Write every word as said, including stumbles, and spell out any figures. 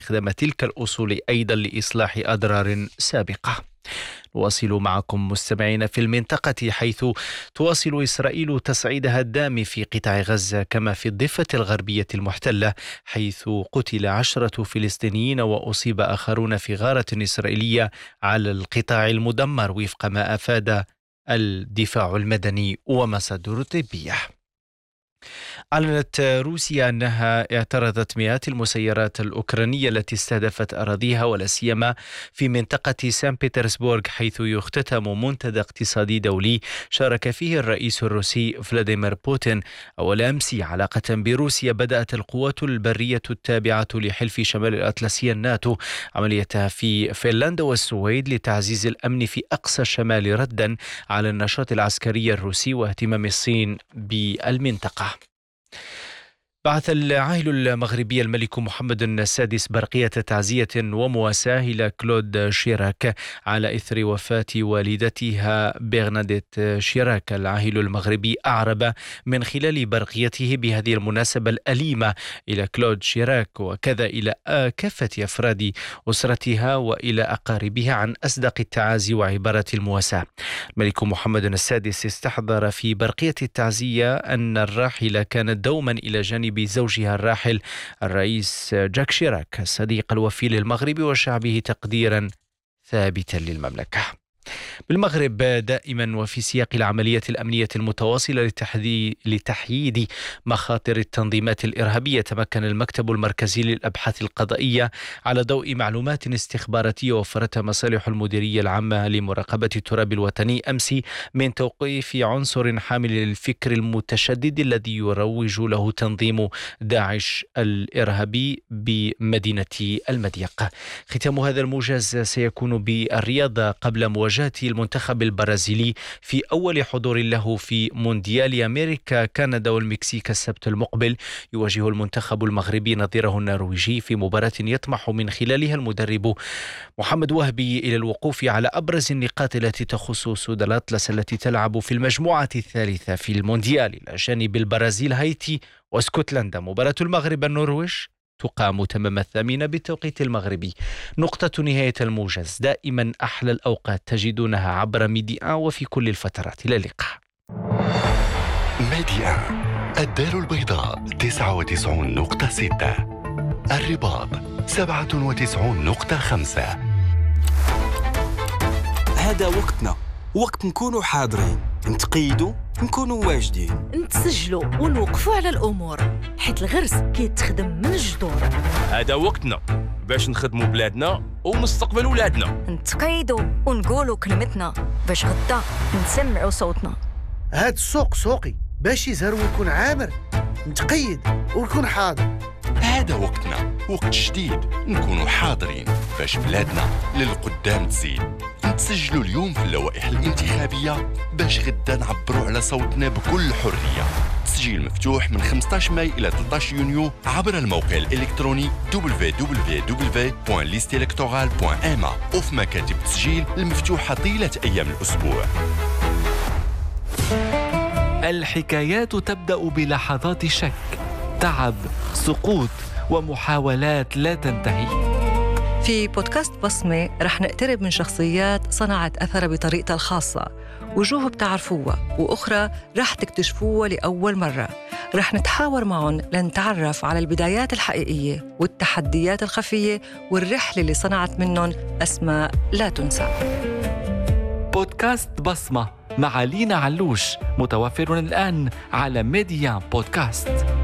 استخدام تلك الأصول أيضا لإصلاح أضرار سابقة. نواصل معكم مستمعين في المنطقة، حيث تواصل إسرائيل تصعيدها الدامي في قطاع غزة كما في الضفة الغربية المحتلة، حيث قتل عشرة فلسطينيين وأصيب آخرون في غارة إسرائيلية على القطاع المدمر وفق ما أفاد الدفاع المدني ومصادر طبية. أعلنت روسيا أنها اعترضت مئات المسيرات الأوكرانية التي استهدفت أراضيها ولا سيما في منطقة سان بطرسبورغ، حيث يختتم منتدى اقتصادي دولي شارك فيه الرئيس الروسي فلاديمير بوتين. أول أمس علاقة بروسيا بدأت القوات البرية التابعة لحلف شمال الأطلسي الناتو عمليتها في فنلندا والسويد لتعزيز الأمن في أقصى الشمال ردا على النشاط العسكري الروسي واهتمام الصين بالمنطقة. بعث العاهل المغربي الملك محمد السادس برقية تعزية ومواساة إلى كلود شيراك على إثر وفاة والدتها برناديت شيراك. العاهل المغربي أعرب من خلال برقيته بهذه المناسبة الأليمة إلى كلود شيراك وكذا إلى كافة أفراد أسرتها وإلى أقاربها عن أصدق التعازي وعبارة المواساة. الملك محمد السادس استحضر في برقية التعزية أن الراحلة كانت دوما إلى جانب بزوجها الراحل الرئيس جاك شيراك الصديق الوفي للمغرب وشعبه تقديرا ثابتا للمملكة. بالمغرب دائما وفي سياق العملية الأمنية المتواصلة لتحييد مخاطر التنظيمات الإرهابية، تمكن المكتب المركزي للأبحاث القضائية على ضوء معلومات استخباراتية وفرتها مصالح المديرية العامة لمراقبة التراب الوطني أمس من توقيف عنصر حامل للفكر المتشدد الذي يروج له تنظيم داعش الإرهابي بمدينة المضيق. ختام هذا الموجز سيكون بالرياض قبل مواجهة المنتخب البرازيلي في أول حضور له في مونديال أمريكا كندا والمكسيك السبت المقبل. يواجه المنتخب المغربي نظيره النرويجي في مباراة يطمح من خلالها المدرب محمد وهبي إلى الوقوف على أبرز النقاط التي تخص سود الأطلس التي تلعب في المجموعة الثالثة في المونديال إلى جانب البرازيل هايتي واسكتلندا. مباراة المغرب النرويج تقام تمام الثامنة بالتوقيت المغربي. نقطة نهاية الموجز، دائما أحلى الأوقات تجدونها عبر ميديا وفي كل الفترات. إلى اللقاء. ميديا الدار البيضاء تسعة وتسعين نقطة ستة، الرباط سبعة وتسعين نقطة خمسة. هذا وقتنا، وقت نكونوا حاضرين، نتقيدوا، نكونوا واجدين، نتسجلوا ونوقفوا على الأمور، حيت الغرس كيتخدم من الجذور. هذا وقتنا باش نخدموا بلادنا ومستقبل ولادنا، نتقيدوا ونقولوا كلمتنا باش غدا نسمعوا صوتنا. هاد السوق سوقي باش يزهر ويكون عامر، نتقيد ويكون حاضر. هذا وقتنا، وقت جديد نكونوا حاضرين باش بلادنا للقدام تزيد. نتسجلوا اليوم في اللوائح الانتخابية باش غدا نعبروا على صوتنا بكل حرية. تسجيل مفتوح من خمسة عشر ماي إلى ثلاثة عشر يونيو عبر الموقع الإلكتروني دبليو دبليو دبليو دوت ليست إلكتورال دوت إم إيه وفي مكاتب التسجيل المفتوحة طيلة أيام الأسبوع. الحكايات تبدأ بلحظات شك، تعب، سقوط ومحاولات لا تنتهي. في بودكاست بصمة رح نقترب من شخصيات صنعت أثر بطريقتها الخاصة، وجوه بتعرفوها وأخرى رح تكتشفوها لأول مرة. رح نتحاور معهم لنتعرف على البدايات الحقيقية والتحديات الخفية والرحلة اللي صنعت منهم أسماء لا تنسى. بودكاست بصمة مع لينا علوش متوفر الآن على ميديا بودكاست.